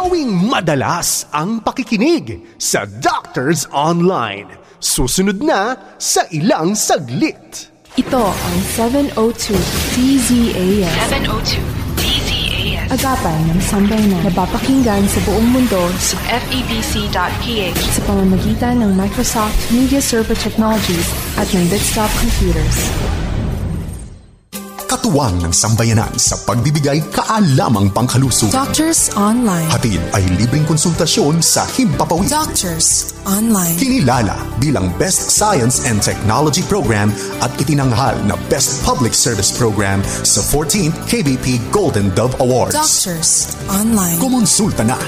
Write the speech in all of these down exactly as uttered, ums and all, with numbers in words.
Gawing madalas ang pakikinig sa Doctors Online. Susunod na sa ilang saglit. Ito ang seven oh two D Z A S. seven oh two D Z A S. Agapan ng sambayanan na napapakinggan sa buong mundo sa F E B C dot P H sa pamamagitan ng Microsoft Media Server Technologies at ng Bitstop Computers. Katuwang ng sambayanan sa pagbibigay kaalamang pangkalusugan. Doctors Online. Hatid ay libreng konsultasyon sa Himpapawid. Doctors Online. Kinilala bilang Best Science and Technology Program at itinanghal na Best Public Service Program sa fourteenth K B P Golden Dove Awards. Doctors Online. Kumonsulta na.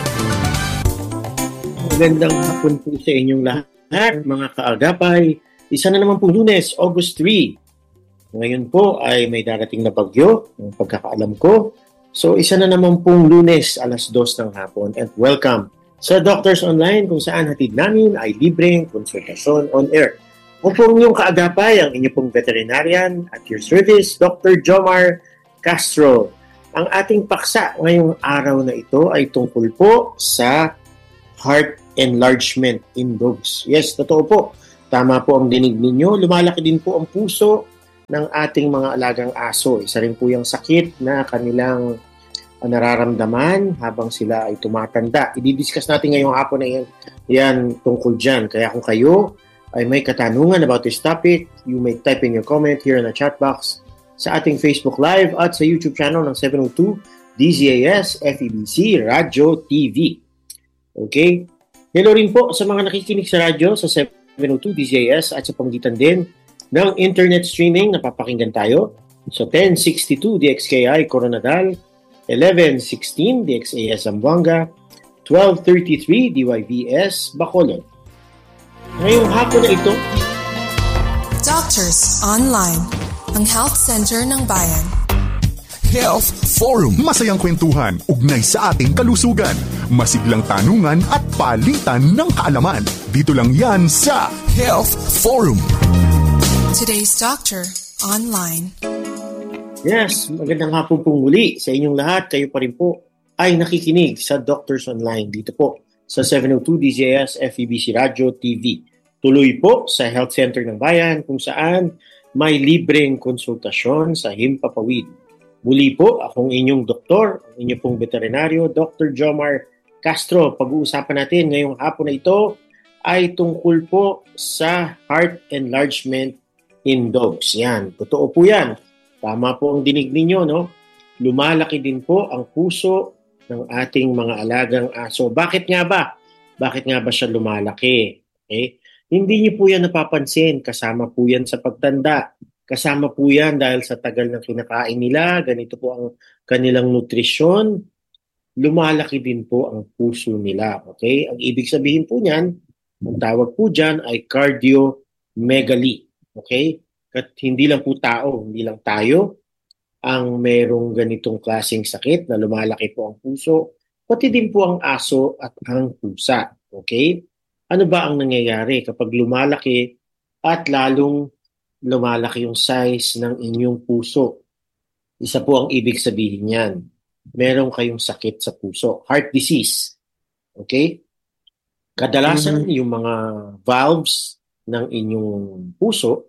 Magandang hapon po sa inyong lahat, mga kaagapay. Isa na naman po Lunes, August third. Ngayon po ay may darating na bagyo, ng pagkakaalam ko. So isa na naman pong Lunes, alas dos ng hapon. And welcome sa Doctors Online kung saan hatid namin ay libreng konsultasyon on air. Kung po yung kaagapay, ang inyo pong veterinarian at your service, Doctor Jomar Castro. Ang ating paksa ngayong araw na ito ay tungkol po sa heart enlargement in dogs. Yes, totoo po. Tama po ang dinig ninyo. Lumalaki din po ang puso ng ating mga alagang aso. Isa rin po yung sakit na kanilang uh, nararamdaman habang sila ay tumatanda. I-discuss natin ngayong hapon na yan, yan tungkol dyan. Kaya kung kayo ay may katanungan about this topic, you may type in your comment here in the chat box sa ating Facebook Live at sa YouTube channel ng seven oh two D Z A S F E B C Radio T V. Okay? Hello rin po sa mga nakikinig sa radyo sa seven oh two D Z A S at sa pamagitan din ng internet streaming, napapakinggan tayo sa ten sixty-two D X K I Coronadal, eleven sixteen D X A S Zamboanga, twelve thirty-three D Y V S Bacolod. Ngayong hapon na ito, Doctors Online, ang health center ng bayan. Health Forum. Masayang kwentuhan, ugnay sa ating kalusugan. Masiglang tanungan at palitan ng kaalaman. Dito lang yan sa Health Forum. Today's Doctor Online. yes, magandang hapon pong muli sa inyong lahat. Kayo pa rin po ay nakikinig sa Doctors Online dito po sa seven oh two D Z A S F E B C Radio T V. Tuloy po sa Health Center ng Bayan kung saan may libreng konsultasyon sa Himpapawid. Muli po, akong inyong doktor, ang inyong pong veterinaryo, Doctor Jomar Castro. Pag-uusapan natin ngayong hapon na ito ay tungkol po sa heart enlargement in dogs. Yan, totoo po yan. Tama po ang dinig ninyo, no? Lumalaki din po ang puso ng ating mga alagang aso. Bakit nga ba? Bakit nga ba siya lumalaki? Okay? Hindi niyo po yan napapansin. Kasama po yan sa pagtanda. Kasama po yan dahil sa tagal ng kinakain nila. Ganito po ang kanilang nutrisyon. Lumalaki din po ang puso nila. Okay? Ang ibig sabihin po niyan, ang tawag po dyan ay cardiomegaly. Okay? At hindi lang po tao, hindi lang tayo ang merong ganitong klaseng sakit na lumalaki po ang puso, pati din po ang aso at ang pusa. Okay? Ano ba ang nangyayari kapag lumalaki at lalong lumalaki yung size ng inyong puso? Isa po ang ibig sabihin niyan. Meron kayong sakit sa puso, heart disease. Okay? Kadalasan mm-hmm. yung mga valves ng inyong puso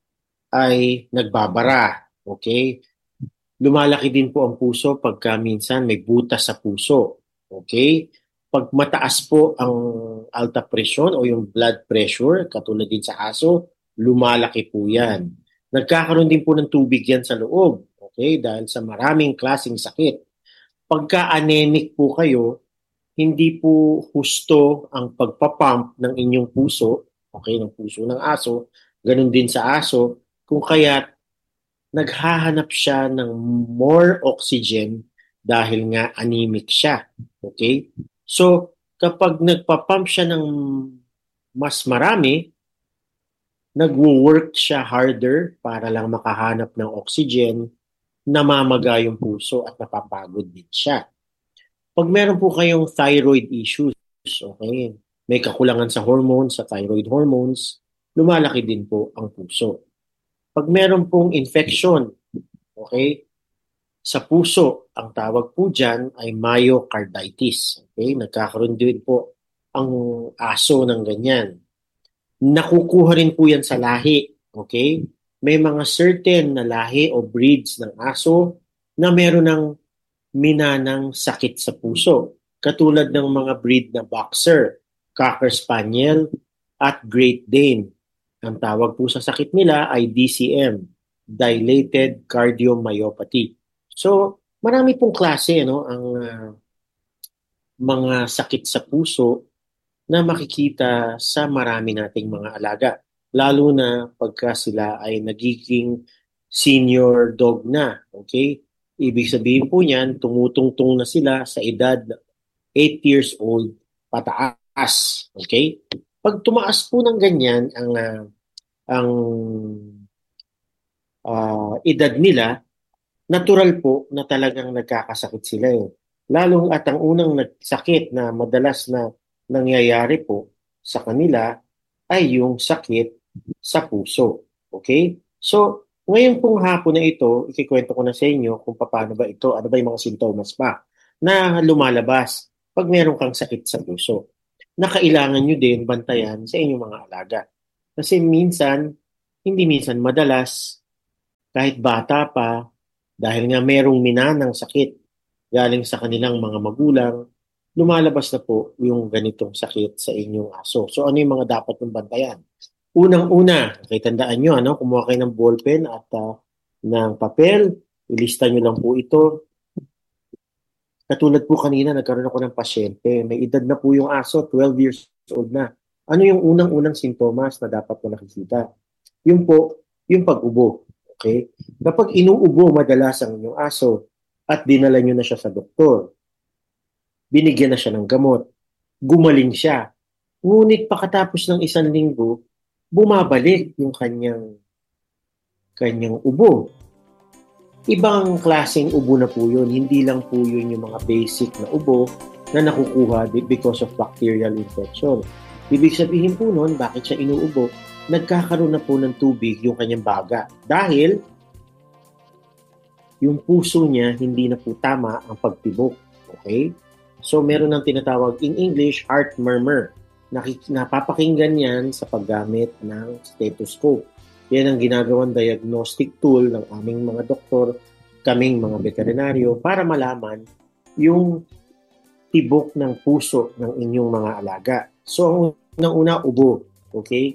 ay nagbabara. Okay? Lumalaki din po ang puso pagka minsan may butas sa puso. Okay? Pag mataas po ang alta presyon o yung blood pressure, katulad din sa aso, lumalaki po yan. Nagkakaroon din po ng tubig yan sa loob. Okay? Dahil sa maraming klaseng sakit. Pagka anemic po kayo, hindi po husto ang pagpapump ng inyong puso, okay, ng puso ng aso, ganun din sa aso, kung kaya't naghahanap siya ng more oxygen dahil nga anemic siya. Okay? So, kapag nagpapump siya ng mas marami, nagwo-work siya harder para lang makahanap ng oxygen, namamaga yung puso at napapagod din siya. Pag meron po kayong thyroid issues, okay, may kakulangan sa hormones, sa thyroid hormones, lumalaki din po ang puso. Pag meron pong infection, okay, sa puso. Ang tawag po dyan ay myocarditis. Okay? Nagkakaroon din po ang aso ng ganyan. Nakukuha rin po yan sa lahi. Okay? May mga certain na lahi o breeds ng aso na meron ng minanang sakit sa puso. Katulad ng mga breed na Boxer, Cocker Spaniel, at Great Dane. Ang tawag po sa sakit nila ay D C M, Dilated Cardiomyopathy. So, marami pong klase no, ang uh, mga sakit sa puso na makikita sa marami nating mga alaga. Lalo na pagka sila ay nagiging senior dog na. Okay? Ibig sabihin po niyan, tumutungtong na sila sa edad eight years old pataas. Okay? Pag tumaas po ng ganyan ang uh, ang uh, edad nila, natural po na talagang nagkakasakit sila. Eh. Lalo at ang unang sakit na madalas na nangyayari po sa kanila ay yung sakit sa puso. Okay? So, ngayon pong hapon na ito, ikikwento ko na sa inyo kung paano ba ito, ano ba yung mga sintomas pa na lumalabas pag meron kang sakit sa puso. Na kailangan nyo din bantayan sa inyong mga alaga. Kasi minsan, hindi minsan, madalas, kahit bata pa, dahil nga merong minanang sakit galing sa kanilang mga magulang, lumalabas na po yung ganitong sakit sa inyong aso. So ano yung mga dapat mong bantayan? Unang-una, okay, tandaan nyo, ano, kumuha kayo ng ballpen at uh, ng papel, ilista nyo lang po ito. Katulad po kanina, nagkaroon ako ng pasyente. May edad na po yung aso, twelve years old na. Ano yung unang-unang sintomas na dapat mo nakikita? Yung po, yung pag-ubo. Okay? Kapag inuubo madalas ang inyong aso at dinala nyo na siya sa doktor, binigyan na siya ng gamot, gumaling siya. Ngunit pakatapos ng isang linggo, bumabalik yung kanyang kanyang ubo. Ibang klaseng ubo na po yun. Hindi lang po yun yung mga basic na ubo na nakukuha because of bacterial infection. Ibig sabihin po nun, bakit siya inuubo? Nagkakaroon na po ng tubig yung kanyang baga. Dahil yung puso niya hindi na po tama ang pagtibok. Okay? So meron ng tinatawag in English, heart murmur. Nakik- napapakinggan yan sa paggamit ng stethoscope. Yan ang ginagawang diagnostic tool ng aming mga doktor, kaming mga veterinaryo, para malaman yung tibok ng puso ng inyong mga alaga. So, ang una, ubo. Okay?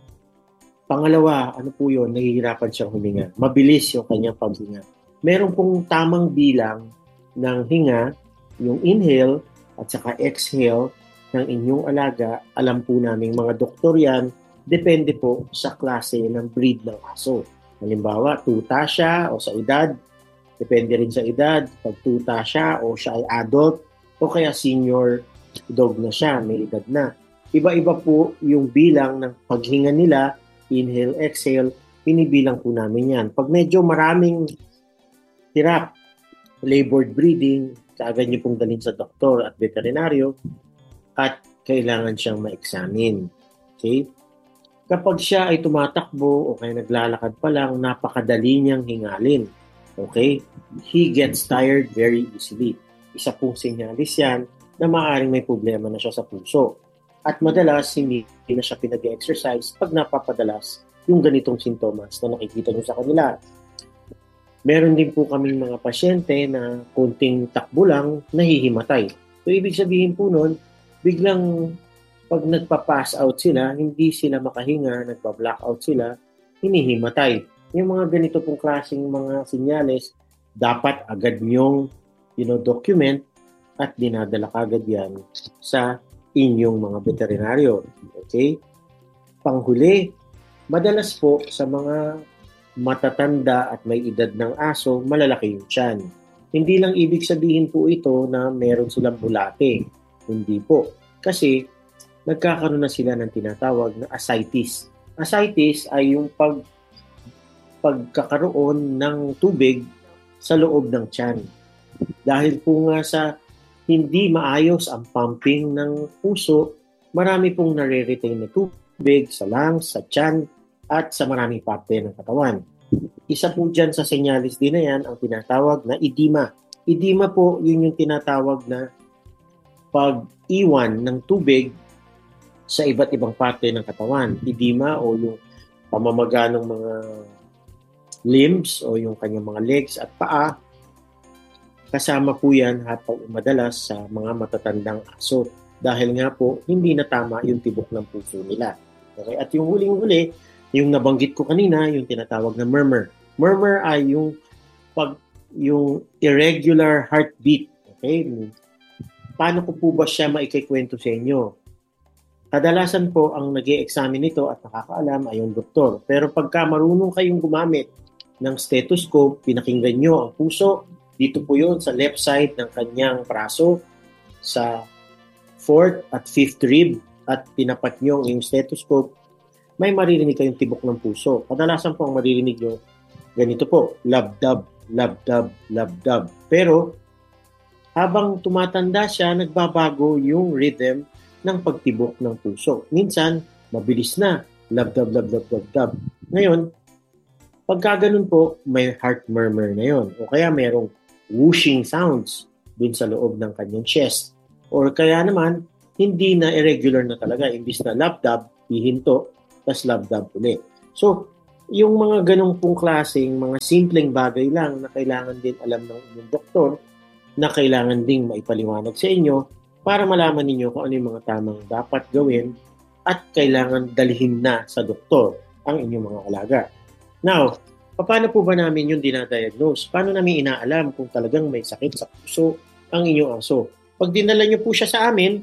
Pangalawa, ano po yun? Nahihirapan siyang huminga. Mabilis yung kanyang paghinga. Meron pong tamang bilang ng hinga, yung inhale at saka exhale ng inyong alaga. Alam po namin mga doktor yan. Depende po sa klase ng breed ng aso. Halimbawa, tuta siya o sa edad. Depende rin sa edad. Pag tuta siya o siya ay adult o kaya senior dog na siya, may edad na. Iba-iba po yung bilang ng paghinga nila, inhale, exhale, pinibilang po namin yan. Pag medyo maraming hirap, labored breathing, kaagad niyo pong dalhin sa doktor at veterinaryo at kailangan siyang ma-examine. Okay? Kapag siya ay tumatakbo o kaya naglalakad pa lang, napakadali niyang hingalin. Okay? He gets tired very easily. Isa pong sinyalis yan na maaaring may problema na siya sa puso. At madalas, hindi na siya pinag-exercise pag napapadalas yung ganitong sintomas na nakikita niyo sa kanila. Meron din po kaming mga pasyente na konting takbo lang, nahihimatay. So, ibig sabihin po nun, biglang pag nagpa-pass out sila, hindi sila makahinga, nagpa-blackout sila, hinihimatay. Yung mga ganito pong klaseng mga sinyales, dapat agad nyong you know, document at dinadala kagad yan sa inyong mga veterinaryo. Okay? Panghuli, madalas po sa mga matatanda at may edad ng aso, malalaki yung tiyan. Hindi lang ibig sabihin po ito na meron silang bulate. Hindi po. Kasi nagkakaroon na sila ng tinatawag na ascites. Ascites ay yung pag, pagkakaroon ng tubig sa loob ng tiyan. Dahil po nga sa hindi maayos ang pumping ng puso, marami pong nare-retain na tubig sa lungs, sa tiyan, at sa maraming parte ng katawan. Isa po dyan sa senyalis din na yan ang tinatawag na edema. Edema po, yun yung tinatawag na pag-iwan ng tubig sa iba't ibang parte ng katawan. Edema o yung pamamaga ng mga limbs o yung kanyang mga legs at paa. Kasama po yan hapaw madalas sa mga matatandang aso dahil nga po hindi na tama yung tibok ng puso nila. Okay? At yung huling-huli, yung nabanggit ko kanina, yung tinatawag na murmur. Murmur ay yung pag yung irregular heartbeat. Okay? Paano ko po ba siya maikikwento sa inyo? Kadalasan po ang nag-i-examine nito at nakakaalam ay yung doktor. Pero pagka marunong kayong gumamit ng stethoscope, pinakinggan nyo ang puso, dito po yun sa left side ng kanyang braso, sa fourth at fifth rib, at tinapat nyo yung stethoscope, may maririnig kayong tibok ng puso. Kadalasan po ang maririnig nyo, ganito po, labdab, labdab, labdab. Pero, habang tumatanda siya, nagbabago yung rhythm ng pagtibok ng puso. Minsan, mabilis na, labdab, labdab, labdab. Ngayon, pagka ganun po, may heart murmur na yon. O kaya merong whooshing sounds dun sa loob ng kanyang chest. Or kaya naman, hindi na irregular na talaga. Imbis na labdab, hihinto, tas labdab ulit. So, yung mga ganong pong klaseng, mga simpleng bagay lang na kailangan din alam ng inyong doktor, na kailangan ding maipaliwanag sa inyo para malaman ninyo kung ano yung mga tamang dapat gawin at kailangan dalhin na sa doktor ang inyong mga alaga. Now, paano po ba namin yung dinadiagnose? Paano namin inaalam kung talagang may sakit sa puso ang inyong aso? Pag dinala nyo po siya sa amin,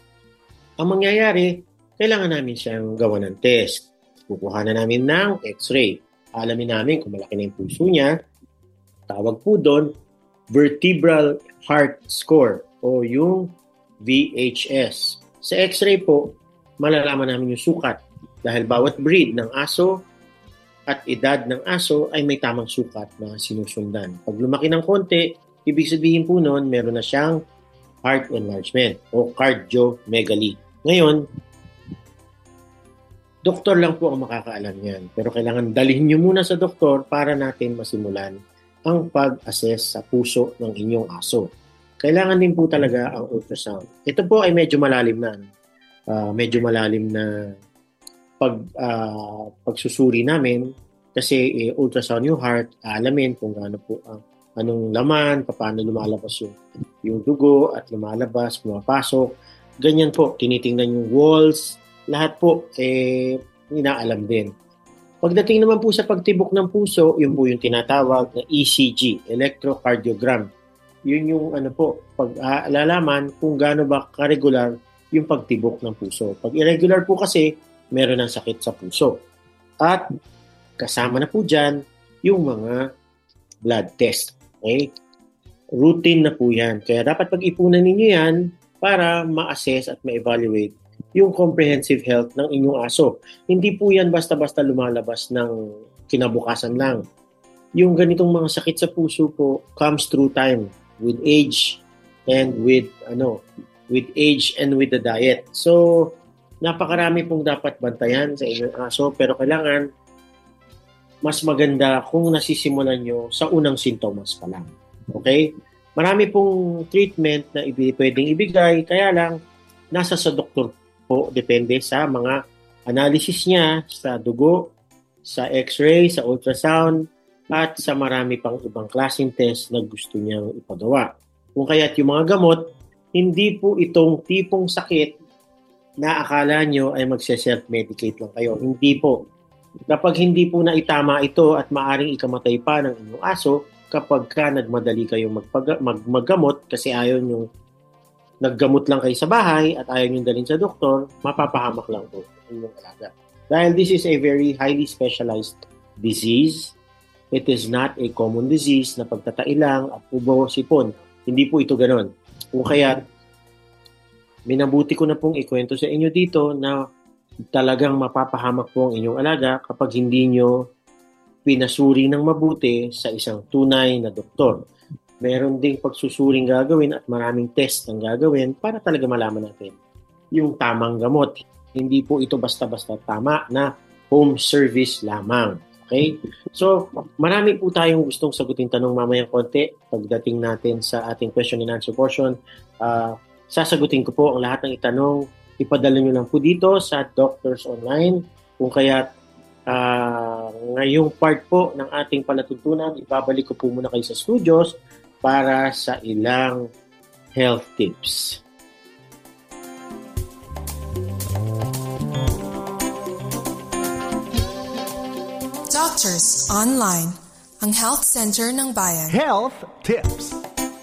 ang mangyayari, kailangan namin siyang gawa ng test. Kukuha na namin ng x-ray. Alamin namin kung malaki na yung puso niya. Tawag po doon, vertebral heart score o yung V H S. Sa x-ray po, malalaman namin yung sukat. Dahil bawat breed ng aso at edad ng aso ay may tamang sukat na sinusundan. Pag lumaki ng konti, ibig sabihin po noon, meron na siyang heart enlargement o cardiomegaly. Ngayon, doktor lang po ang makakaalam yan. Pero kailangan dalhin nyo muna sa doktor para natin masimulan ang pag-assess sa puso ng inyong aso. Kailangan din po talaga ang ultrasound. Ito po ay medyo malalim na. Uh, medyo malalim na pag, uh, pagsusuri namin kasi eh, ultrasound yung heart, alamin kung gaano po ang anong laman, paano lumalabas yung, yung dugo at lumalabas, pumapasok. Ganyan po, tinitingnan yung walls, lahat po, eh, inaalam din. Pagdating naman po sa pagtibok ng puso, yun po yung tinatawag na E C G, electrocardiogram. Yun yung ano po, pag-alalaman kung gaano ba ka-regular yung pagtibok ng puso. Pag irregular po kasi, meron ng sakit sa puso. At kasama na po dyan yung mga blood test. Okay? Routine na po yan. Kaya dapat pag-ipunan ninyo yan para ma-assess at ma-evaluate yung comprehensive health ng inyong aso. Hindi po yan basta-basta lumalabas ng kinabukasan lang. Yung ganitong mga sakit sa puso po comes through time, with age and with ano, with age and with the diet. So, napakarami pong dapat bantayan sa inyong aso, pero kailangan mas maganda kung nasisimulan nyo sa unang sintomas pa lang. Okay? Marami pong treatment na ibi- pwedeng ibigay, kaya lang nasa sa doktor po, depende sa mga analysis niya, sa dugo, sa x-ray, sa ultrasound, at sa marami pang ibang klaseng test na gusto niyang ipagawa. Kung kaya't yung mga gamot, hindi po itong tipong sakit na akala nyo ay magse-self-medicate lang kayo. Hindi po. Kapag hindi po na itama ito at maaring ikamatay pa ng inyong aso, kapag ka nagmadali kayong magpag- mag- maggamot kasi ayaw nyo naggamot lang kayo sa bahay at ayaw nyo dalhin sa doktor, mapapahamak lang po inyong alaga. Dahil this is a very highly specialized disease, it is not a common disease na pagtatai lang at ubo, sipon. Hindi po ito ganon. Kung kaya, minabuti ko na pong ikwento sa inyo dito na talagang mapapahamak po ang inyong alaga kapag hindi nyo pinasuri ng mabuti sa isang tunay na doktor. Meron ding pagsusuring gagawin at maraming test ang gagawin para talaga malaman natin yung tamang gamot. Hindi po ito basta-basta tama na home service lamang. Okay? So, marami po tayong gustong sagutin tanong mamayang konti. Pagdating natin sa ating question and answer portion, uh, sasagutin ko po ang lahat ng itanong. Ipadala nyo lang po dito sa Doctors Online. Kung kaya uh, ngayong part po ng ating palatuntunan, ibabalik ko po muna kayo sa studios para sa ilang health tips. Doctors Online, ang health center ng bayan. Health tips.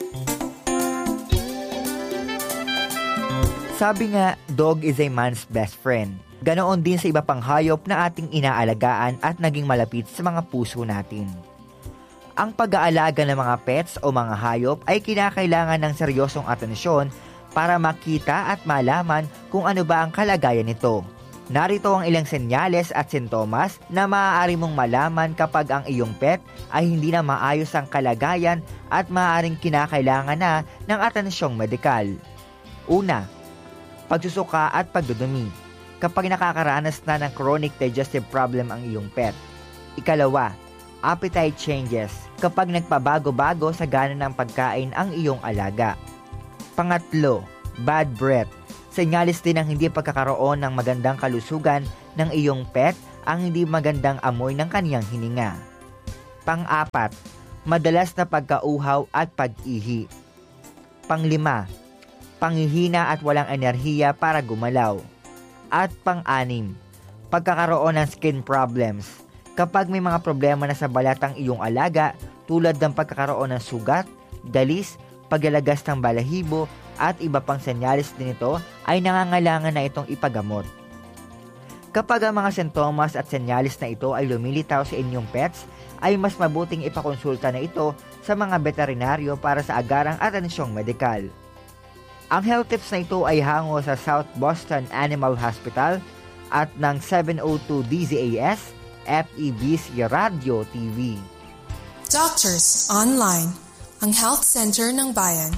Sabi nga, dog is a man's best friend. Ganoon din sa iba pang hayop na ating inaalagaan at naging malapit sa mga puso natin. Ang pag-aalaga ng mga pets o mga hayop ay kinakailangan ng seryosong atensyon para makita at malaman kung ano ba ang kalagayan nito. Narito ang ilang senyales at sintomas na maaari mong malaman kapag ang iyong pet ay hindi na maayos ang kalagayan at maaaring kinakailangan na ng atensyong medikal. Una, pagsusuka at pagdudumi kapag nakakaranas na ng chronic digestive problem ang iyong pet. Ikalawa, appetite changes kapag nagpabago-bago sa gana ng pagkain ang iyong alaga. Pangatlo, bad breath. Senyalis din ng hindi pagkakaroon ng magandang kalusugan ng iyong pet ang hindi magandang amoy ng kaniyang hininga. Pang-apat, madalas na pagkauhaw at pag-ihi. Panglima, panghihina at walang enerhiya para gumalaw. At pang-anim, pagkakaroon ng skin problems. Kapag may mga problema na sa balat ang iyong alaga tulad ng pagkakaroon ng sugat, dalis, paglalagas ng balahibo, at iba pang senyalis din ito ay nangangailangan na itong ipagamot. Kapag ang mga sintomas at senyalis na ito ay lumilitaw sa inyong pets, ay mas mabuting ipakonsulta na ito sa mga veterinaryo para sa agarang atensyong medikal. Ang health tips na ito ay hango sa South Boston Animal Hospital at ng seven oh two D Z A S F E B C Radio T V. Doctors Online, ang health center ng bayan.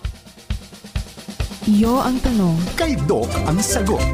Iyo ang tanong. Kay Doc ang sagot.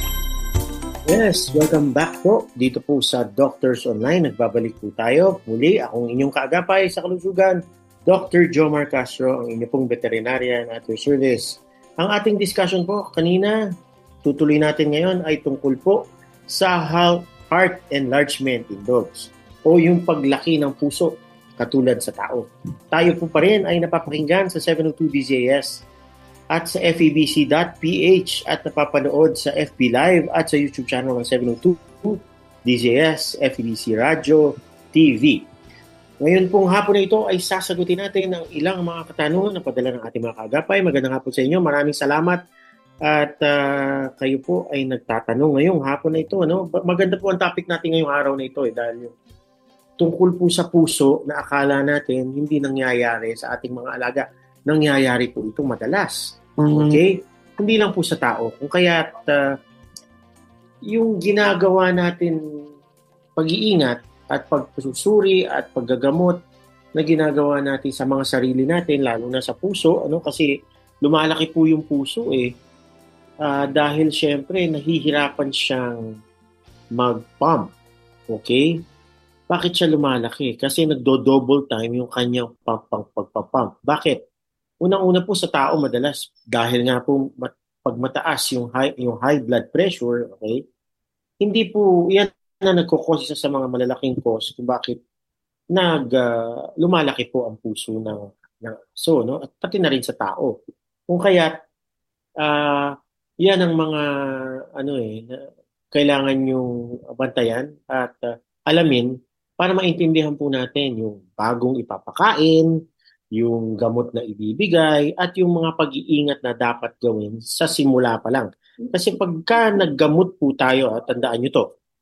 Yes, welcome back po dito po sa Doctors Online. Nagbabalik po tayo. Muli, akong inyong kaagapay sa kalusugan, Doctor Jomar Castro, ang inyong pong veterinarian at your service. Ang ating discussion po kanina, tutuloy natin ngayon ay tungkol po sa heart enlargement in dogs o yung paglaki ng puso katulad sa tao. Tayo po pa rin ay napapakinggan sa seven oh two D Z A S at sa F E B C dot P H at napapanood sa F B Live at sa YouTube channel ng seven oh two D Z A S F E B C Radio T V. Ngayon pong hapon na ito ay sasagutin natin ang ilang mga katanungan na padala ng ating mga kaagapay. Magandang hapon sa inyo. Maraming salamat at uh, kayo po ay nagtatanong ngayong hapon na ito. Ano? Maganda po ang topic natin ngayong araw na ito eh, dahil tungkol po sa puso na akala natin hindi nangyayari sa ating mga alaga. Nangyayari po ito madalas. Okay? Hindi lang po sa tao. Kung kaya uh, yung ginagawa natin pag-iingat at pagsusuri at paggagamot na ginagawa natin sa mga sarili natin, lalo na sa puso, ano kasi lumalaki po yung puso eh. Uh, dahil syempre nahihirapan siyang mag-pump. Okay? Bakit siya lumalaki? Kasi nagdo-double time yung kanyang pagpapump. Bakit? Unang-una po sa tao madalas dahil nga po mat- pag mataas yung high yung high blood pressure, okay? Hindi po yan na nagko-cause isa sa mga malalaking cause kung bakit nag uh, lumalaki po ang puso ng ng aso, no? At pati na rin sa tao. Kung kaya uh, yan ang mga ano eh na kailangan yung bantayan at uh, alamin para maintindihan po natin yung bagong ipapakain, yung gamot na ibibigay, at yung mga pag-iingat na dapat gawin sa simula pa lang. Kasi pagka naggamot po tayo, at tandaan nyo to,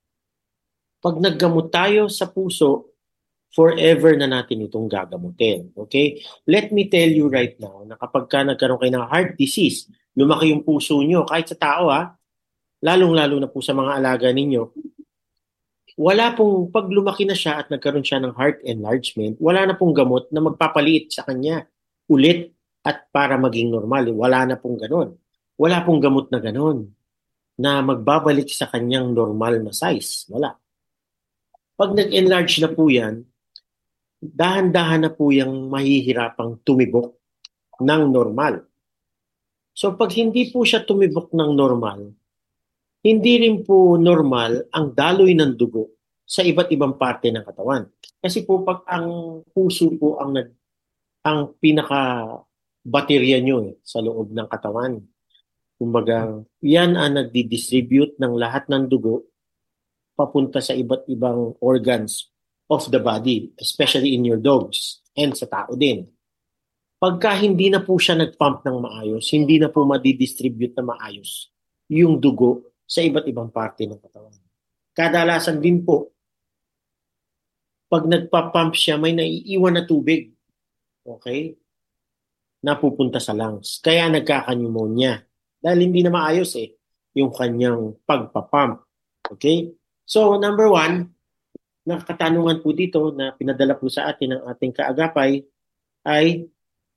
pag naggamot tayo sa puso, forever na natin itong gagamutin. Okay? Let me tell you right now na kapag ka nagkaroon kayo ng heart disease, lumaki yung puso nyo, kahit sa tao ha, lalong-lalo na po sa mga alaga ninyo, wala pong, pag lumaki na siya at nagkaroon siya ng heart enlargement, wala na pong gamot na magpapaliit sa kanya ulit at para maging normal. Wala na pong ganon. Wala pong gamot na ganon na magbabalik sa kanyang normal na size. Wala. Pag nag-enlarge na po yan, dahan-dahan na po yung mahihirapang tumibok ng normal. So pag hindi po siya tumibok ng normal, hindi rin po normal ang daloy ng dugo sa iba't ibang parte ng katawan. Kasi po pag ang puso po ang nag ang pinaka baterya nyo eh, sa loob ng katawan. Kumbaga, yan ang nagdi-distribute ng lahat ng dugo papunta sa iba't ibang organs of the body, especially in your dogs and sa tao din. Pagka hindi na po siya nag-pump ng maayos, hindi na po madidistribute na maayos yung dugo sa iba't ibang parte ng katawan. Kadalasan din po, pag nagpa-pump siya, may naiiwan na tubig. Okay? Napupunta sa lungs. Kaya nagkaka-pneumonia. Dahil hindi na maayos eh, yung kanyang pagpa-pump. Okay? So, number one, nakatanungan po dito na pinadala po sa atin ng ating kaagapay ay,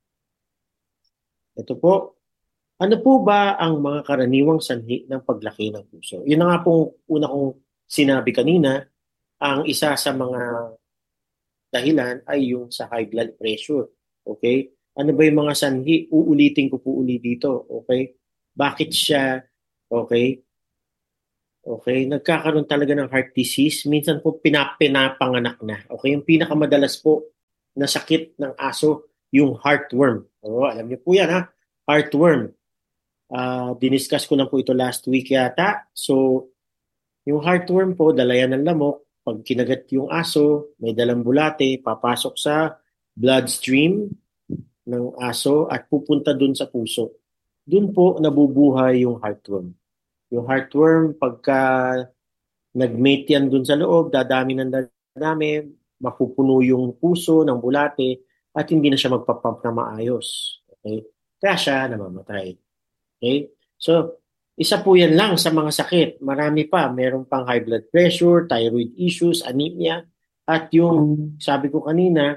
ito po, ano po ba ang mga karaniwang sanhi ng paglaki ng puso? Yun na nga pong una kong sinabi kanina, ang isa sa mga dahilan ay yung sa high blood pressure. Okay? Ano ba yung mga sanhi? Uulitin ko po ulit dito. Okay? Bakit siya, okay? Okay? Nagkakaroon talaga ng heart disease. Minsan po pinapinapanganak na. Okay? Yung pinakamadalas po na sakit ng aso, yung heartworm. O, alam niyo po yan ha? Heartworm. Uh, diniscuss ko lang po ito last week yata. So, yung heartworm po, dala yan ng lamok. Pag kinagat yung aso, may dalang bulate, papasok sa bloodstream ng aso at pupunta dun sa puso. Dun po nabubuhay yung heartworm. Yung heartworm, pagka nag-mate yan dun sa loob, dadami ng dadami, mapupuno yung puso ng bulate at hindi na siya magpapump na maayos. Okay? Kaya siya namamatay. Okay? So, isa po yan lang sa mga sakit. Marami pa. Meron pang high blood pressure, thyroid issues, anemia, at yung, sabi ko kanina,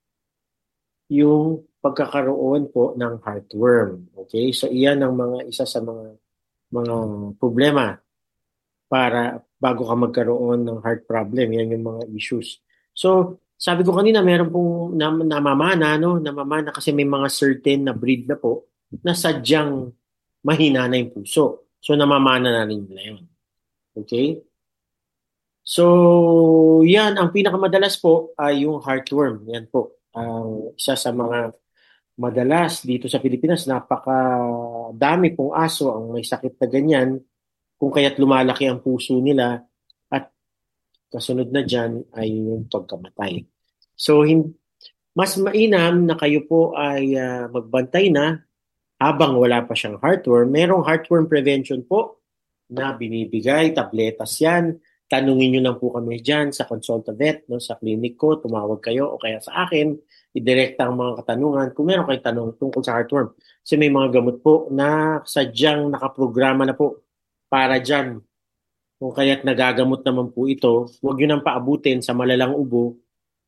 yung pagkakaroon po ng heartworm. Okay? So, iyan ang mga isa sa mga mga problema para bago ka magkaroon ng heart problem. Yan yung mga issues. So, sabi ko kanina, meron pong nam- namamana, no? Namamana kasi may mga certain na breed na po na sadyang mahina na yung puso. So, namamana na rin nila yun. Okay? So, yan. Ang pinakamadalas po ay yung heartworm. Yan po. Ang uh, isa sa mga madalas dito sa Pilipinas, napakadami pong aso ang may sakit na ganyan kung kaya't lumalaki ang puso nila at kasunod na dyan ay yung pagkamatay. So, hin- mas mainam na kayo po ay uh, magbantay na habang wala pa siyang heartworm. Merong heartworm prevention po na binibigay, tabletas yan. Tanungin nyo lang po kami dyan sa Consulta Vet, no, sa clinic ko, tumawag kayo o kaya sa akin, idirekta ang mga katanungan kung meron kayong tanong tungkol sa heartworm. Kasi may mga gamot po na sadyang nakaprograma na po para dyan. Kung kaya't nagagamot naman po ito, huwag nyo nang paabutin sa malalang ubo.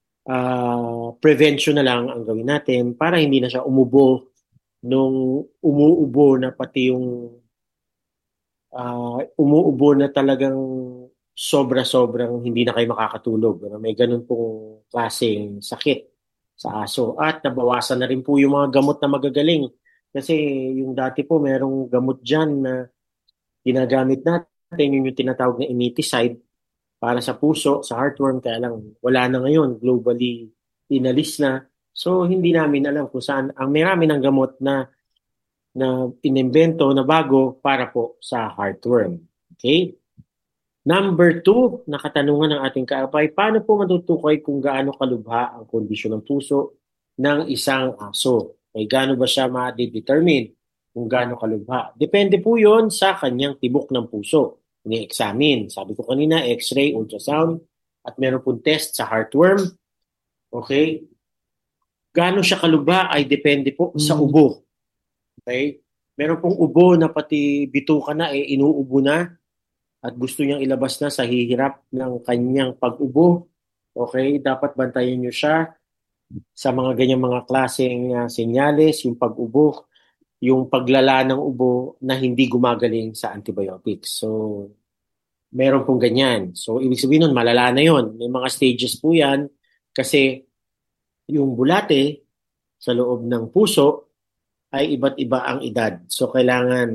Uh, prevention na lang ang gawin natin para hindi na siya umubo nung umuubo na pati yung uh, umuubo na talagang sobra-sobrang hindi na kayo makakatulog. May ganun pong klaseng sakit sa aso. At nabawasan na rin po yung mga gamot na magagaling. Kasi yung dati po, merong gamot dyan na ginagamit natin, yung, yung tinatawag na imiticide para sa puso, sa heartworm. Kaya lang, wala na ngayon. Globally, inalis na. So, hindi namin alam kung saan. Ang marami ng gamot na na inimbento na bago para po sa heartworm. Okay? Number two, nakatanungan ng ating kaapay, paano po matutukoy kung gaano kalubha ang kondisyon ng puso ng isang aso? May gaano ba siya ma-determine kung gaano kalubha? Depende po yon sa kanyang tibok ng puso. Ni-examine. Sabi ko kanina, x-ray, ultrasound, at meron pong test sa heartworm. Okay? Gaano siya kalubha ay depende po sa ubo. Okay? Meron pong ubo na pati bituka na, eh, inuubo na. At gusto niyang ilabas na sa hihirap ng kanyang pag-ubo. Okay, dapat bantayan niyo siya sa mga ganyang mga klaseng uh, senyales, yung pag-ubo, yung paglala ng ubo na hindi gumagaling sa antibiotics. So, meron pong ganyan. So, ibig sabihin nun, malala na yun. May mga stages po yan kasi yung bulate sa loob ng puso ay iba't iba ang edad. So, kailangan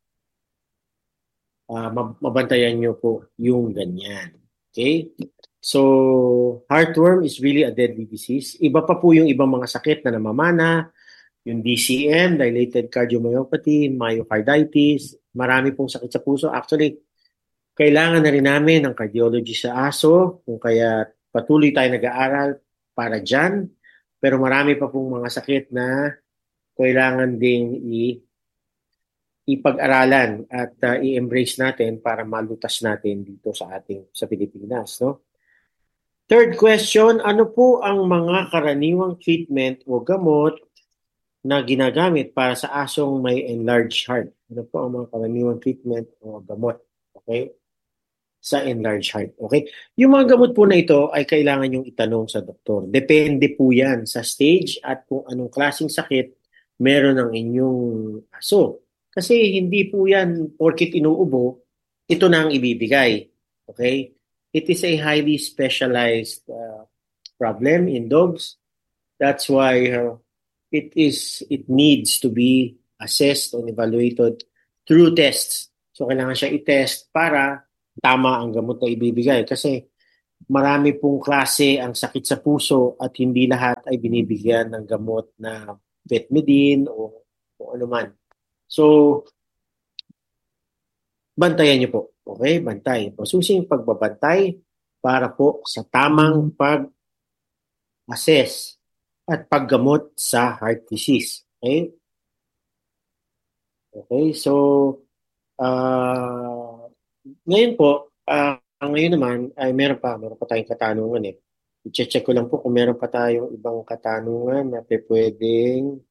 uh, mabantayan nyo po yung ganyan. Okay? So, heartworm is really a deadly disease. Iba pa po yung ibang mga sakit na namamana, yung D C M, dilated cardiomyopathy, myocarditis, marami pong sakit sa puso. Actually, kailangan na rin namin ng cardiology sa aso, kung kaya patuloy tayo nag-aaral para dyan. Pero marami pa pong mga sakit na kailangan ding i- ipag-aralan at uh, i-embrace natin para malutas natin dito sa ating sa Pilipinas. No? Third question, ano po ang mga karaniwang treatment o gamot na ginagamit para sa asong may enlarged heart? Ano po ang mga karaniwang treatment o gamot? Okay? Sa enlarged heart. Okay? Yung mga gamot po na ito ay kailangan yung itanong sa doktor. Depende po yan sa stage at kung anong klaseng sakit meron ang inyong aso. Kasi hindi po yan porkit inuubo, ito na ang ibibigay. Okay? It is a highly specialized uh, problem in dogs. That's why uh, it is it needs to be assessed and evaluated through tests. So kailangan siya i-test para tama ang gamot na ibibigay. Kasi marami pong klase ang sakit sa puso at hindi lahat ay binibigyan ng gamot na Vetmedin o, o ano man. So, bantayan niyo po. Okay? Bantay. Masusing pagbabantay para po sa tamang pag-assess at paggamot sa heart disease. Okay? Okay, so uh, ngayon po, uh, ngayon naman ay meron pa, meron pa tayong katanungan eh. I-check ko lang po kung meron pa tayong ibang katanungan na pwedeng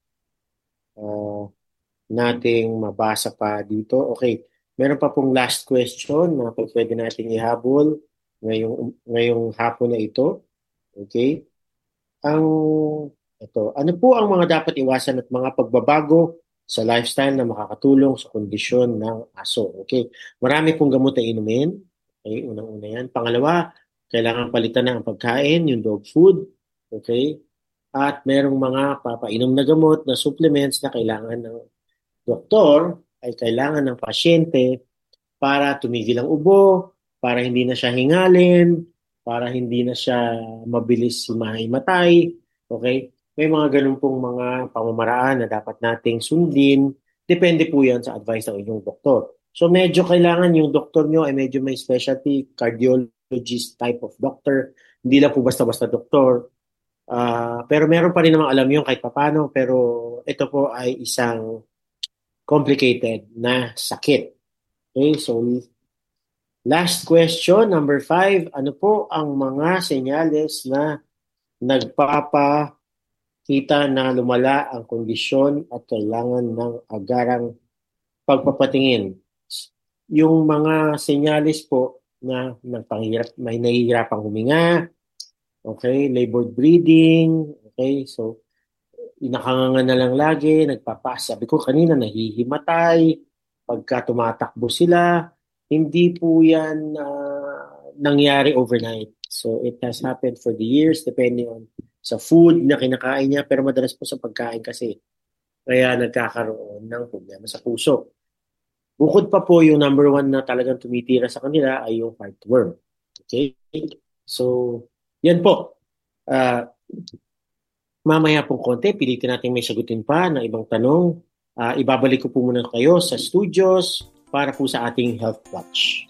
uh, nating mabasa pa dito. Okay, meron pa pong last question na pwede nating ihabol ngayong, ngayong hapon na ito. Okay, ang ito, ano po ang mga dapat iwasan at mga pagbabago sa lifestyle na makakatulong sa kondisyon ng aso? Okay, marami pong gamot na inumin. Okay, unang-una yan. Pangalawa, kailangan palitan na ang pagkain, yung dog food. Okay, at merong mga papainom na gamot na supplements na kailangan ng doktor, ay kailangan ng pasyente para tumigil ang ubo, para hindi na siya hingalin, para hindi na siya mabilis mahimatay. Okay, may mga ganun pong mga pamamaraan na dapat nating sundin. Depende po yan sa advice ng inyong doktor. So medyo kailangan yung doktor nyo ay medyo may specialty, cardiologist type of doctor. Hindi lang po basta-basta doktor. Uh, pero meron pa rin namang alam yung kahit papano. Pero ito po ay isang complicated na sakit. Okay, so last question, number five. Ano po ang mga senyales na nagpapa kita na lumala ang kondisyon at kailangan ng agarang pagpapatingin? Yung mga senyales po na nagpanghirap, may nahihirapang huminga, okay, labored breathing, okay, so inakanganga na lang lagi, nagpapas. Sabi ko kanina, nahihimatay, pagka tumatakbo sila, hindi po yan uh, nangyari overnight. So it has happened for the years, depending on sa food na kinakain niya, pero madalas po sa pagkain kasi. Kaya nagkakaroon ng problema sa puso. Bukod pa po yung number one na talagang tumitira sa kanila ay yung heartworm. Okay? So, yan po. Uh, mamaya pong konti, pilitin natin may sagutin pa na ibang tanong. Uh, ibabalik ko po muna kayo sa studios para po sa ating Health Watch.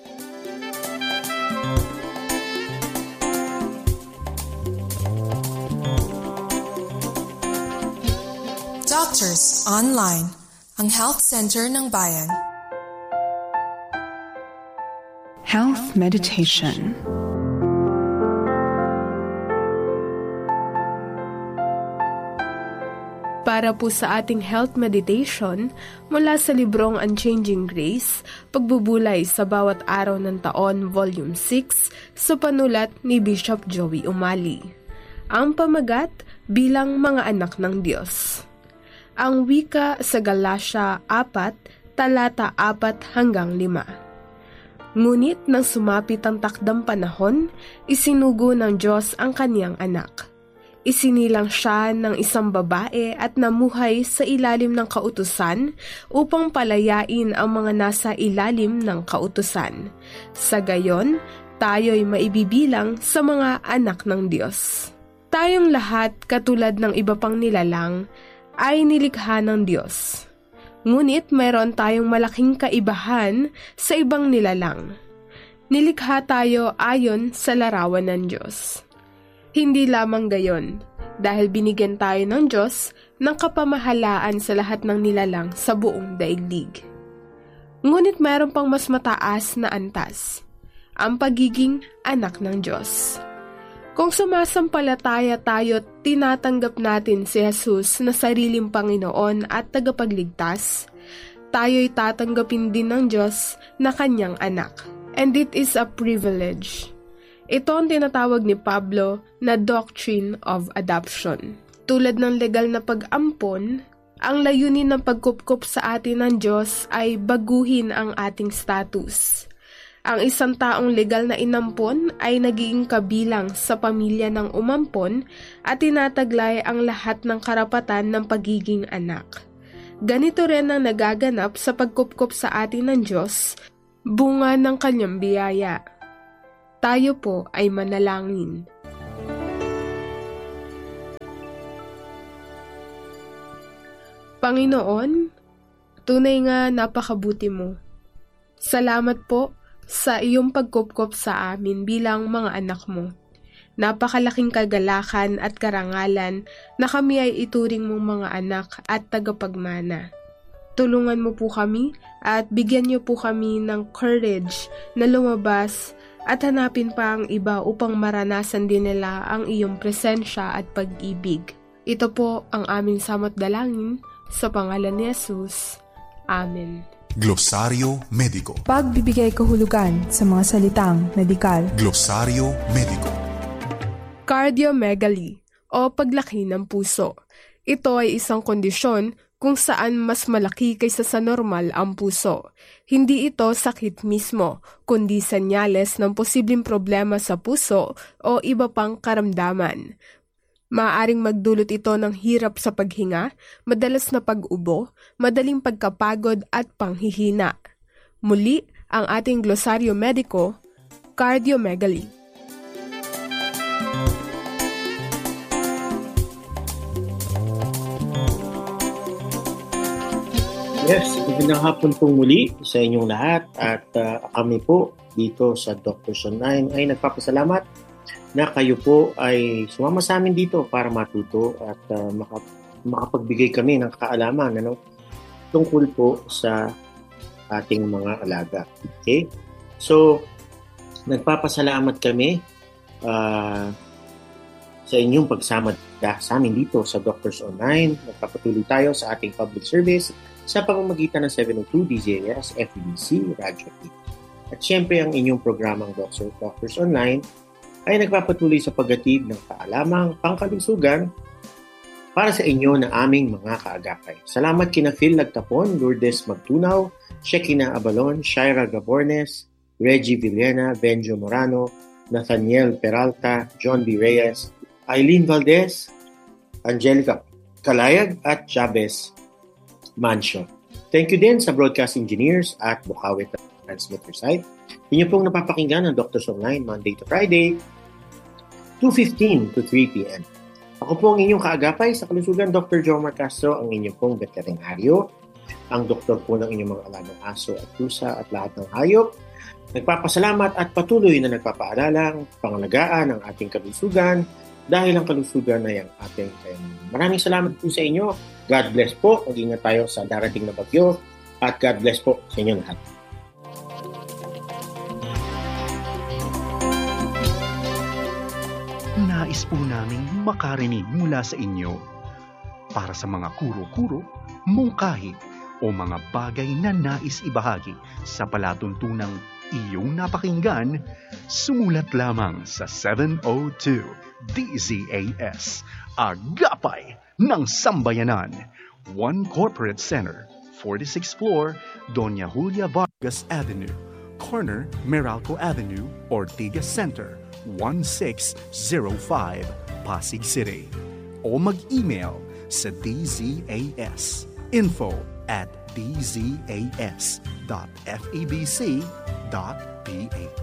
Doctors Online, ang health center ng bayan. Health Meditation. Para po sa ating health meditation, mula sa librong Unchanging Grace, Pagbubulay sa Bawat Araw ng Taon, Volume six, sa panulat ni Bishop Joey Umali. Ang pamagat, bilang mga anak ng Diyos. Ang wika sa Galatia four, talata four hanggang five. Ngunit nang sumapit ang takdang panahon, isinugo ng Diyos ang kaniyang anak. Isinilang siya ng isang babae at namuhay sa ilalim ng kautusan upang palayain ang mga nasa ilalim ng kautusan. Sa gayon, tayo'y maibibilang sa mga anak ng Diyos. Tayong lahat, katulad ng iba pang nilalang, ay nilikha ng Diyos. Ngunit mayroon tayong malaking kaibahan sa ibang nilalang. Nilikha tayo ayon sa larawan ng Diyos. Hindi lamang gayon, dahil binigyan tayo ng Diyos ng kapamahalaan sa lahat ng nilalang sa buong daigdig. Ngunit mayroon pang mas mataas na antas, ang pagiging anak ng Diyos. Kung sumasampalataya tayo at tinatanggap natin si Jesus na sariling Panginoon at tagapagligtas, tayo'y tatanggapin din ng Diyos na kanyang anak. And it is a privilege. Ito ang tinatawag ni Pablo na doctrine of adoption. Tulad ng legal na pag-ampon, ang layunin ng pagkupkup sa atin ng Diyos ay baguhin ang ating status. Ang isang taong legal na inampon ay nagiging kabilang sa pamilya ng umampon at tinataglay ang lahat ng karapatan ng pagiging anak. Ganito rin ang nagaganap sa pagkupkup sa atin ng Diyos, bunga ng kanyang biyaya. Tayo po ay manalangin. Panginoon, tunay nga napakabuti mo. Salamat po sa iyong pagkupkop sa amin bilang mga anak mo. Napakalaking kagalakan at karangalan na kami ay ituring mong mga anak at tagapagmana. Tulungan mo po kami at bigyan niyo po kami ng courage na lumabas at hanapin pa ang iba upang maranasan din nila ang iyong presensya at pag-ibig. Ito po ang aming samot dalangin sa pangalan ni Jesus. Amen. Glosaryo Mediko. Pagbibigay kahulugan sa mga salitang medikal. Glosaryo Mediko. Cardiomegaly o paglaki ng puso. Ito ay isang kondisyon kung saan mas malaki kaysa sa normal ang puso. Hindi ito sakit mismo, kundi senyales ng posibleng problema sa puso o iba pang karamdaman. Maaaring magdulot ito ng hirap sa paghinga, madalas na pag-ubo, madaling pagkapagod at panghihina. Muli, ang ating glosaryo mediko, cardiomegaly. Yes, magandang hapon pong muli sa inyong lahat at uh, kami po dito sa Doctors Online ay nagpapasalamat na kayo po ay sumama sa amin dito para matuto at uh, makap- makapagbigay kami ng kaalaman ano, tungkol po sa ating mga alaga. Okay? So, nagpapasalamat kami uh, sa inyong pagsama sa amin dito sa Doctors Online. Nagpapatuloy tayo sa ating public service sa pamamagitan ng seven oh two D Z A S F E B C Radio T V. At syempre ang inyong programang Doctors, Doctors Online ay nagpapatuloy sa paghatid ng kaalamang pangkalusugan para sa inyo na aming mga kaagapay. Salamat kina Phil Lagtapon, Lourdes Magtunaw, Shekina Abalon, Shaira Gabornes, Reggie Villena, Benjo Morano, Nathaniel Peralta, John B. Reyes, Eileen Valdez, Angelica Kalayag at Chavez Mansion. Thank you din sa broadcast engineers at Bukawi Transmitter Site. Inyo pong napapakinggan ng Doctors Online Monday to Friday, two fifteen to three p.m. Ako po ang inyong kaagapay sa kalusugan, Doctor Jomar Castro, ang inyong pong veterinaryo, ang doktor po ng inyong mga alagang aso at pusa at lahat ng hayop. Nagpapasalamat at patuloy na nagpapaalalang pangalagaan ng ating kalusugan dahil ang kalusugan ay ang ating kailangan. Maraming salamat po sa inyo. God bless po. Mag-ingat tayo sa darating na bagyo at God bless po sa inyo lahat. Nais po naming makarinig mula sa inyo para sa mga kuro-kuro, mungkahi o mga bagay na nais ibahagi sa palatuntunang iyong napakinggan, sumulat lamang sa seven oh two D Z A S, Agapay ng Sambayanan, One Corporate Center, forty-sixth floor, Doña Julia Vargas Avenue, Corner, Meralco Avenue, Ortigas Center, one six zero five, Pasig City. O mag-email sa d z a s info at d z a s dot f e b c dot p h.